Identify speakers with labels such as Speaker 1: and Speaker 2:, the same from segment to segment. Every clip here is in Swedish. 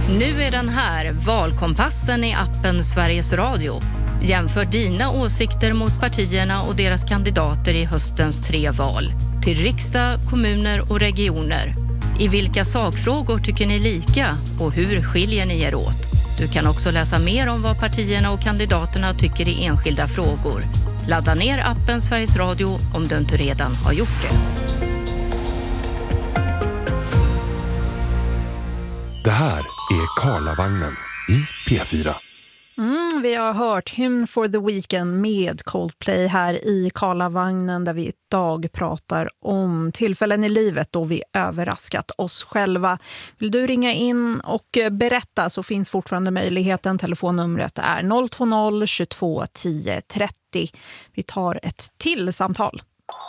Speaker 1: Nu är den här, valkompassen i appen Sveriges Radio. Jämför dina åsikter mot partierna och deras kandidater i höstens 3 val. Till riksdag, kommuner och regioner. I vilka sakfrågor tycker ni lika och hur skiljer ni er åt? Du kan också läsa mer om vad partierna och kandidaterna tycker i enskilda frågor. Ladda ner appen Sveriges Radio om du inte redan har gjort det.
Speaker 2: Det här är Karlavagnen i P4.
Speaker 3: Vi har hört Hymn for the Weekend med Coldplay här i Karlavagnen, där vi idag pratar om tillfällen i livet då vi överraskat oss själva. Vill du ringa in och berätta så finns fortfarande möjligheten. Telefonnumret är 020 22 10 30. Vi tar ett till samtal.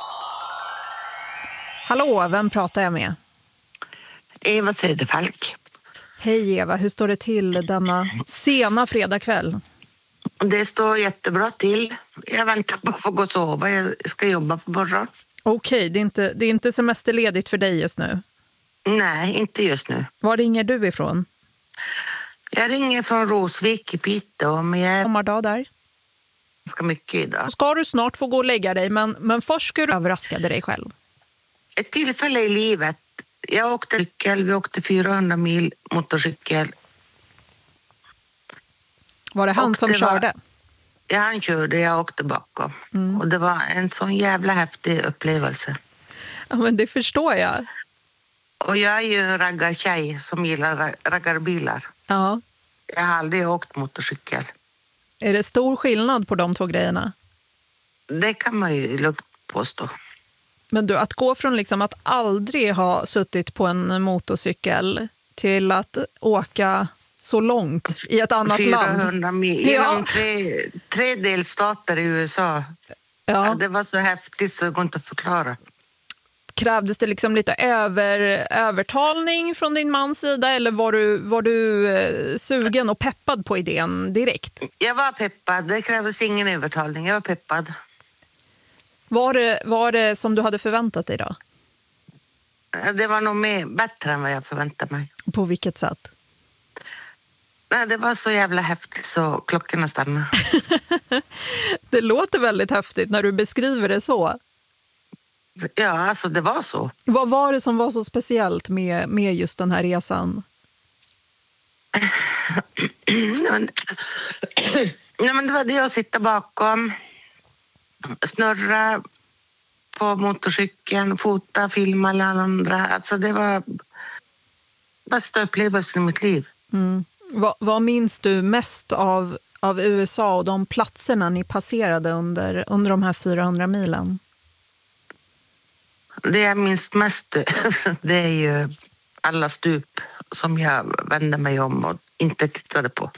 Speaker 3: Hallå, vem pratar jag med?
Speaker 4: Eva Söderfalk.
Speaker 3: Hej Eva, hur står det till denna sena fredagkväll?
Speaker 4: Det står jättebra till. Jag väntar på att få gå och sova. Jag ska jobba på morgon.
Speaker 3: Okej, det är inte semesterledigt för dig just nu?
Speaker 4: Nej, inte just nu.
Speaker 3: Var ringer du ifrån?
Speaker 4: Jag ringer från Rosvik i Piteå, men jag är
Speaker 3: Sommardag där.
Speaker 4: ganska mycket idag.
Speaker 3: Ska du snart få gå och lägga dig, men först ska du överraska dig själv.
Speaker 4: Ett tillfälle i livet. Jag åkte cykel, vi åkte 400 mil motorcykel.
Speaker 3: Var det han som körde?
Speaker 4: Ja, han körde, jag åkte bakom. Och det var en sån jävla häftig upplevelse.
Speaker 3: Ja, men det förstår jag.
Speaker 4: Och jag är ju en raggartjej som gillar raggarbilar.
Speaker 3: Ja.
Speaker 4: Jag har aldrig åkt motorcykel.
Speaker 3: Är det stor skillnad på de två grejerna?
Speaker 4: Det kan man ju lugnt påstå.
Speaker 3: Men du, att gå från liksom att aldrig ha suttit på en motorcykel till att åka så långt i ett annat
Speaker 4: 400
Speaker 3: land.
Speaker 4: mil genom tre delstater i USA.
Speaker 3: Ja.
Speaker 4: Det var så häftigt så det går inte att förklara.
Speaker 3: Krävdes det liksom lite övertalning från din mans sida, eller var du sugen och peppad på idén direkt?
Speaker 4: Jag var peppad, det krävdes ingen övertalning, jag var peppad.
Speaker 3: Var det som du hade förväntat dig då?
Speaker 4: Det var nog bättre än vad jag förväntade mig.
Speaker 3: På vilket sätt?
Speaker 4: Nej, det var så jävla häftigt så klockorna stannade.
Speaker 3: Det låter väldigt häftigt när du beskriver det så.
Speaker 4: Ja, alltså det var så.
Speaker 3: Vad var det som var så speciellt med just den här resan?
Speaker 4: Nej, men det var det att sitta bakom, snurra på motorcykeln, fota, filma alla andra. Alltså det var bästa upplevelsen i mitt liv.
Speaker 3: Vad minns du mest av USA och de platserna ni passerade under de här 400 milen?
Speaker 4: Det jag minns mest det är ju alla stup som jag vände mig om och inte tittade på.